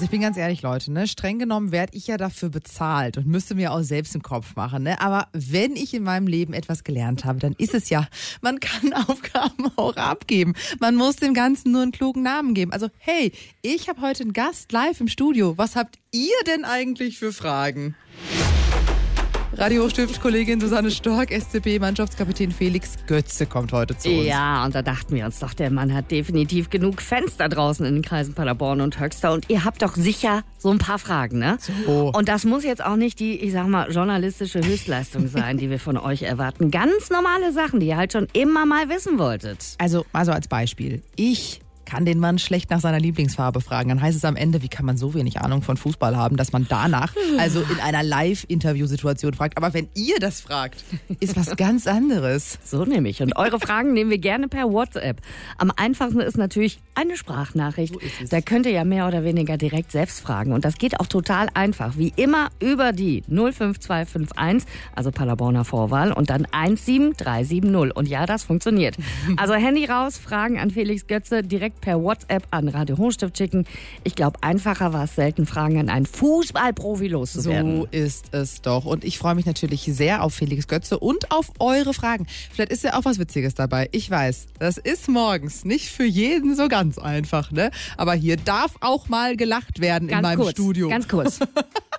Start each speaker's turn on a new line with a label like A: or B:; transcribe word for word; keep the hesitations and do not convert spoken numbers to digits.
A: Also ich bin ganz ehrlich, Leute, ne? Streng genommen werde ich ja dafür bezahlt und müsste mir auch selbst im Kopf machen. Ne? Aber wenn ich in meinem Leben etwas gelernt habe, dann ist es ja, man kann Aufgaben auch abgeben. Man muss dem Ganzen nur einen klugen Namen geben. Also hey, ich habe heute einen Gast live im Studio. Was habt ihr denn eigentlich für Fragen? Radio Hochstift-Kollegin Susanne Stork, S C P-Mannschaftskapitän Felix Götze kommt heute zu uns.
B: Ja, und da dachten wir uns doch, der Mann hat definitiv genug Fans da draußen in den Kreisen Paderborn und Höxter. Und ihr habt doch sicher so ein paar Fragen, ne?
A: So.
B: Und das muss jetzt auch nicht die, ich sag mal, journalistische Höchstleistung sein, die wir von euch erwarten. Ganz normale Sachen, die ihr halt schon immer mal wissen wolltet.
A: Also, also als Beispiel. Ich kann den Mann schlecht nach seiner Lieblingsfarbe fragen. Dann heißt es am Ende, wie kann man so wenig Ahnung von Fußball haben, dass man danach, also in einer Live-Interview-Situation fragt. Aber wenn ihr das fragt, ist was ganz anderes.
B: So nämlich. Und eure Fragen nehmen wir gerne per WhatsApp. Am einfachsten ist natürlich eine Sprachnachricht.
A: So ist es.
B: Da könnt ihr ja mehr oder weniger direkt selbst fragen. Und das geht auch total einfach. Wie immer über die null fünf zwei fünf eins, also Paderborner Vorwahl, und dann eins sieben drei sieben null. Und ja, das funktioniert. Also Handy raus, Fragen an Felix Götze direkt per WhatsApp an Radio Hochstift schicken. Ich glaube, einfacher war es selten, Fragen an einen Fußballprofi loszuwerden.
A: So ist es doch. Und ich freue mich natürlich sehr auf Felix Götze und auf eure Fragen. Vielleicht ist ja auch was Witziges dabei. Ich weiß, das ist morgens nicht für jeden so ganz einfach, ne? Aber hier darf auch mal gelacht werden
B: Ganz
A: in meinem
B: kurz,
A: Studio.
B: Ganz kurz.